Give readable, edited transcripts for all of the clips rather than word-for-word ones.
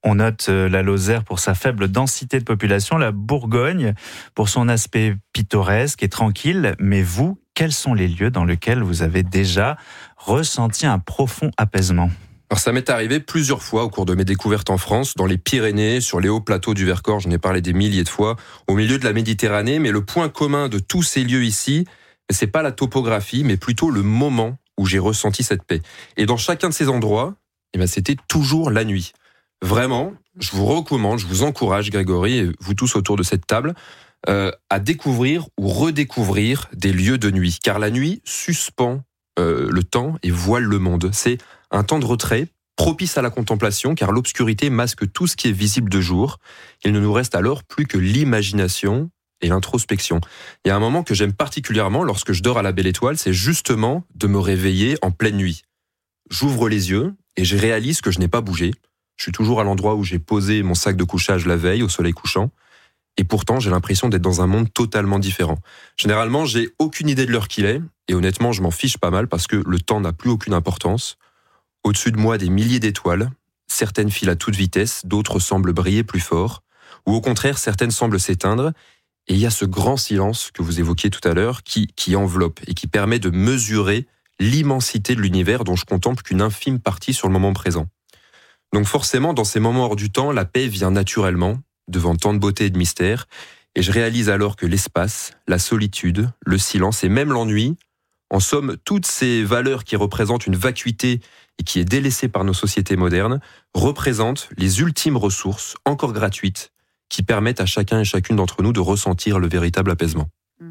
On note la Lozère pour sa faible densité de population, la Bourgogne pour son aspect pittoresque et tranquille. Mais vous, quels sont les lieux dans lesquels vous avez déjà ressenti un profond apaisement ? Alors ça m'est arrivé plusieurs fois au cours de mes découvertes en France, dans les Pyrénées, sur les hauts plateaux du Vercors, j'en ai parlé des milliers de fois, au milieu de la Méditerranée, mais le point commun de tous ces lieux ici, c'est pas la topographie, mais plutôt le moment où j'ai ressenti cette paix. Et dans chacun de ces endroits, c'était toujours la nuit. Vraiment, je vous recommande, je vous encourage, Grégory, et vous tous autour de cette table, à découvrir ou redécouvrir des lieux de nuit. Car la nuit suspend le temps et voile le monde. C'est un temps de retrait propice à la contemplation, car l'obscurité masque tout ce qui est visible de jour. Il ne nous reste alors plus que l'imagination et l'introspection. Il y a un moment que j'aime particulièrement lorsque je dors à la belle étoile, c'est justement de me réveiller en pleine nuit. J'ouvre les yeux et je réalise que je n'ai pas bougé. Je suis toujours à l'endroit où j'ai posé mon sac de couchage la veille, au soleil couchant. Et pourtant, j'ai l'impression d'être dans un monde totalement différent. Généralement, j'ai aucune idée de l'heure qu'il est. Et honnêtement, je m'en fiche pas mal parce que le temps n'a plus aucune importance. Au-dessus de moi, des milliers d'étoiles. Certaines filent à toute vitesse, d'autres semblent briller plus fort. Ou au contraire, certaines semblent s'éteindre. Et il y a ce grand silence que vous évoquiez tout à l'heure qui enveloppe et qui permet de mesurer l'immensité de l'univers dont je contemple qu'une infime partie sur le moment présent. Donc forcément, dans ces moments hors du temps, la paix vient naturellement, devant tant de beauté et de mystère, et je réalise alors que l'espace, la solitude, le silence et même l'ennui, en somme, toutes ces valeurs qui représentent une vacuité et qui est délaissée par nos sociétés modernes, représentent les ultimes ressources, encore gratuites, qui permettent à chacun et chacune d'entre nous de ressentir le véritable apaisement.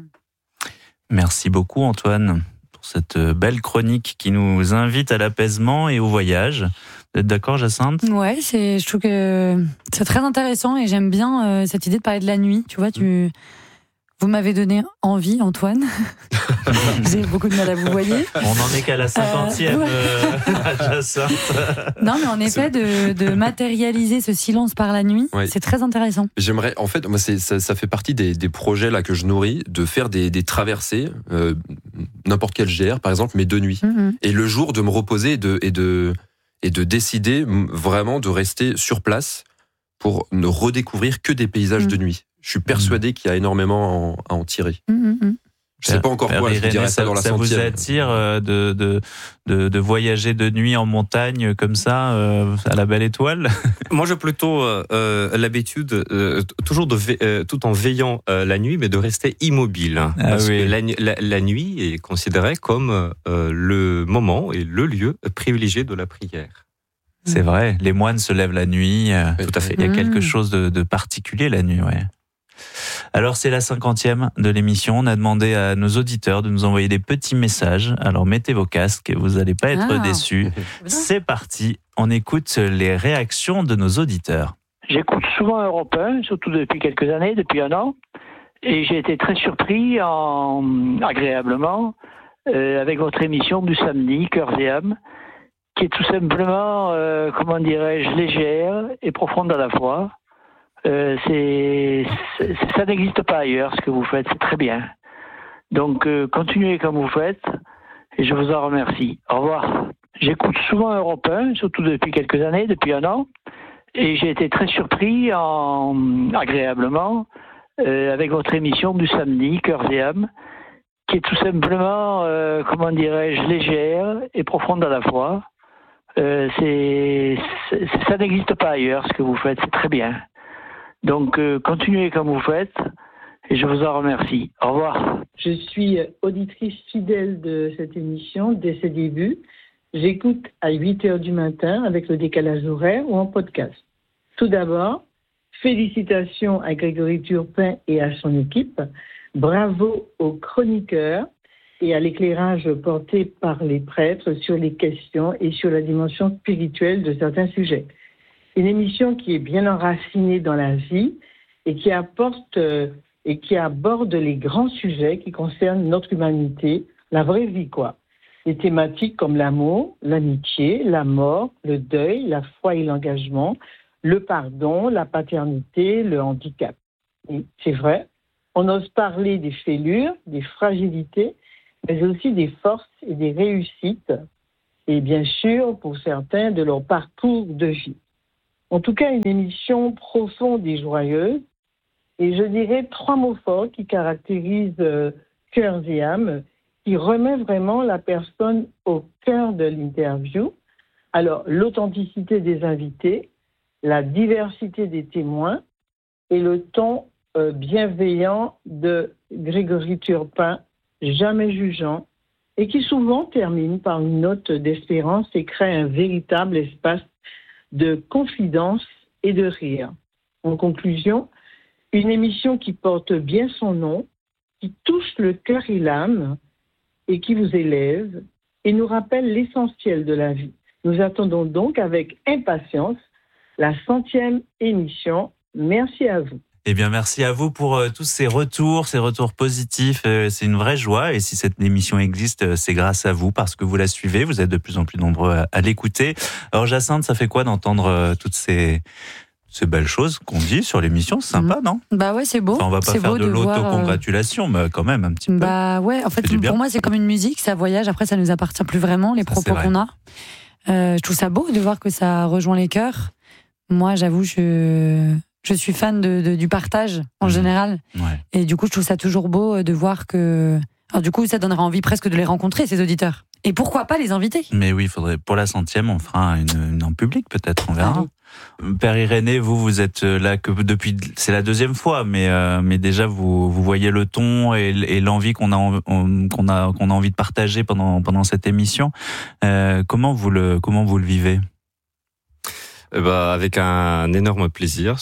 Merci beaucoup Antoine pour cette belle chronique qui nous invite à l'apaisement et au voyage. Vous êtes d'accord, Jacinthe ? Ouais, je trouve que c'est très intéressant et j'aime bien cette idée de parler de la nuit. Tu vois, vous m'avez donné envie, Antoine. J'ai beaucoup de mal à vous voyer. On n'en est qu'à la 50e, Jacinthe. Non, mais en effet, de matérialiser ce silence par la nuit, c'est très intéressant. J'aimerais, en fait, moi, ça fait partie des projets là que je nourris, de faire des traversées, n'importe quel GR, par exemple, mais de nuit. Et le jour, de me reposer et de décider vraiment de rester sur place pour ne redécouvrir que des paysages de nuit. Je suis persuadé qu'il y a énormément à en tirer. Je sais pas encore quoi, je dirais ça dans la 100e. Ça vous attire de voyager de nuit en montagne comme ça, à la belle étoile ? Moi, j'ai plutôt l'habitude, toujours tout en veillant la nuit, mais de rester immobile. Parce que la nuit est considérée comme le moment et le lieu privilégié de la prière. C'est vrai, les moines se lèvent la nuit. Tout à fait. Il y a quelque chose de particulier la nuit, ouais. Alors c'est la 50e de l'émission, on a demandé à nos auditeurs de nous envoyer des petits messages, alors mettez vos casques, vous n'allez pas être déçus. C'est parti, on écoute les réactions de nos auditeurs. J'écoute souvent Europe 1, surtout depuis quelques années, depuis un an, et j'ai été très surpris agréablement avec votre émission du samedi, Cœurs et âmes, qui est tout simplement, légère et profonde à la fois. Ça n'existe pas ailleurs, ce que vous faites, c'est très bien. Donc, continuez comme vous faites, et je vous en remercie. Au revoir. J'écoute souvent Europe 1, surtout depuis quelques années, depuis un an, et j'ai été très surpris agréablement avec votre émission du samedi, Cœurs et âmes, qui est tout simplement, légère et profonde à la fois. Ça n'existe pas ailleurs, ce que vous faites, c'est très bien. Donc, continuez comme vous faites, et je vous en remercie. Au revoir. Je suis auditrice fidèle de cette émission dès ses débuts. J'écoute à 8h du matin avec le décalage horaire ou en podcast. Tout d'abord, félicitations à Grégory Turpin et à son équipe. Bravo aux chroniqueurs et à l'éclairage porté par les prêtres sur les questions et sur la dimension spirituelle de certains sujets. Une émission qui est bien enracinée dans la vie et qui aborde les grands sujets qui concernent notre humanité, la vraie vie, quoi. Des thématiques comme l'amour, l'amitié, la mort, le deuil, la foi et l'engagement, le pardon, la paternité, le handicap. Et c'est vrai, on ose parler des fêlures, des fragilités, mais aussi des forces et des réussites, et bien sûr, pour certains, de leur parcours de vie. En tout cas, une émission profonde et joyeuse. Et je dirais 3 mots forts qui caractérisent Cœurs et âme, qui remet vraiment la personne au cœur de l'interview. Alors, l'authenticité des invités, la diversité des témoins et le ton bienveillant de Grégory Turpin, jamais jugeant, et qui souvent termine par une note d'espérance et crée un véritable espace de confidence et de rire. En conclusion, une émission qui porte bien son nom, qui touche le cœur et l'âme, et qui vous élève et nous rappelle l'essentiel de la vie. Nous attendons donc avec impatience la 100e émission. Merci à vous. Eh bien, merci à vous pour tous ces retours positifs. C'est une vraie joie. Et si cette émission existe, c'est grâce à vous, parce que vous la suivez. Vous êtes de plus en plus nombreux à l'écouter. Alors, Jacinthe, ça fait quoi d'entendre toutes ces belles choses qu'on dit sur l'émission? C'est sympa, non? Bah ouais, c'est beau. Enfin, on va pas faire de l'autocongratulation, mais quand même un petit peu. Bah ouais, en fait, pour moi, c'est comme une musique, ça voyage. Après, ça nous appartient plus vraiment, les propos qu'on a. Je trouve ça beau de voir que ça rejoint les cœurs. Moi, j'avoue, je suis fan du partage en général. Ouais. Et du coup, je trouve ça toujours beau de voir que... Alors du coup, ça donnerait envie presque de les rencontrer, ces auditeurs. Et pourquoi pas les inviter? Mais oui, il faudrait, pour la 100e, on fera une en public peut-être, on verra. Père Irénée, vous êtes là que depuis, c'est la 2e fois, mais déjà vous voyez le ton et l'envie qu'on a envie de partager pendant cette émission. Comment vous le vivez? Avec un énorme plaisir.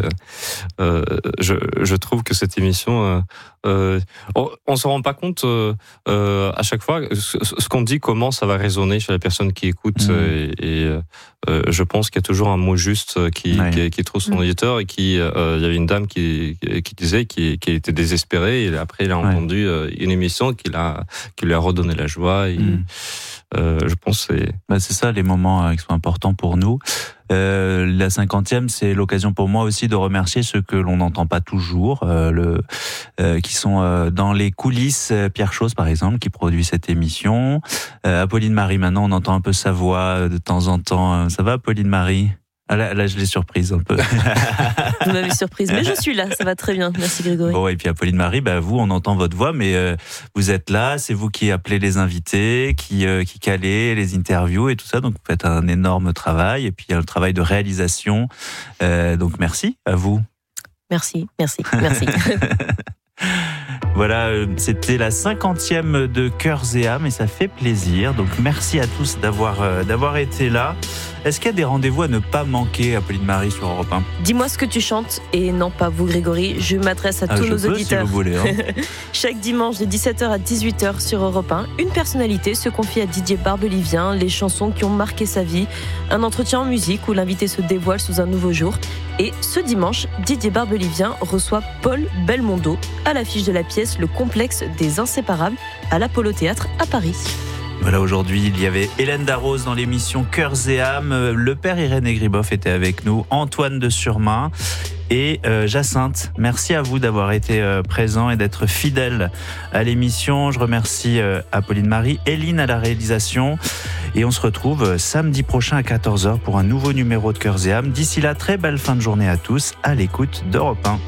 Je trouve que cette émission, on se rend pas compte à chaque fois ce qu'on dit, comment ça va résonner chez la personne qui écoute. Et je pense qu'il y a toujours un mot juste qui trouve son auditeur. Et il y avait une dame qui disait qui était désespérée, et après il a entendu une émission qui lui a redonné la joie. Et, je pense que c'est ça les moments qui sont importants pour nous. La 50e, c'est l'occasion pour moi aussi de remercier ceux que l'on n'entend pas toujours, qui sont dans les coulisses. Pierre Chose, par exemple, qui produit cette émission. Apolline Marie, maintenant, on entend un peu sa voix de temps en temps. Ça va, Apolline Marie? Ah là, je l'ai surprise un peu. Vous m'avez surprise, mais je suis là, ça va très bien. Merci Grégory. Bon, et puis Apolline Marie, vous, on entend votre voix, mais vous êtes là, c'est vous qui appelez les invités, qui calez les interviews et tout ça, donc vous faites un énorme travail, et puis il y a le travail de réalisation, donc merci à vous. Merci. Voilà, c'était la 50e de Cœurs et âme, et ça fait plaisir. Donc merci à tous d'avoir été là. Est-ce qu'il y a des rendez-vous à ne pas manquer, Apolline Marie, sur Europe 1? Dis-moi ce que tu chantes, et non pas vous Grégory, je m'adresse à tous nos auditeurs. Si vous voulez, hein. Chaque dimanche de 17h à 18h sur Europe 1, une personnalité se confie à Didier Barbelivien, les chansons qui ont marqué sa vie, un entretien en musique où l'invité se dévoile sous un nouveau jour. Et ce dimanche, Didier Barbelivien reçoit Paul Belmondo à l'affiche de la pièce Le Complexe des Inséparables à l'Apollo Théâtre à Paris. Voilà, aujourd'hui, il y avait Hélène Darroze dans l'émission Cœurs et âme. Le père Irénée Griboff était avec nous, Antoine de Surmain et Jacinthe. Merci à vous d'avoir été présents et d'être fidèles à l'émission. Je remercie Apolline Marie, Éline à la réalisation. Et on se retrouve samedi prochain à 14h pour un nouveau numéro de Cœurs et âme. D'ici là, très belle fin de journée à tous, à l'écoute d'Europe 1.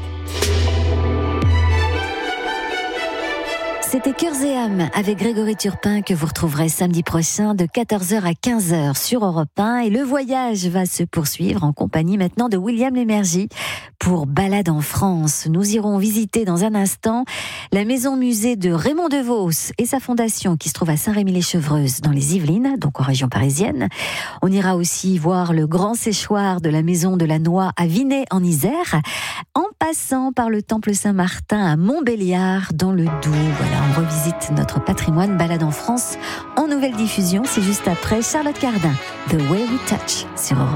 C'était Cœurs et âme avec Grégory Turpin que vous retrouverez samedi prochain de 14h à 15h sur Europe 1. Et le voyage va se poursuivre en compagnie maintenant de William Lémergie pour Balade en France. Nous irons visiter dans un instant la maison-musée de Raymond DeVos et sa fondation qui se trouve à Saint-Rémy-les-Chevreuses dans les Yvelines, donc en région parisienne. On ira aussi voir le grand séchoir de la maison de la Noix à Vinay en Isère, en passant par le temple Saint-Martin à Montbéliard dans le Doubs. Voilà, on revisite notre patrimoine. Balade en France en nouvelle diffusion. C'est juste après Charlotte Cardin, The Way We Touch sur Europe.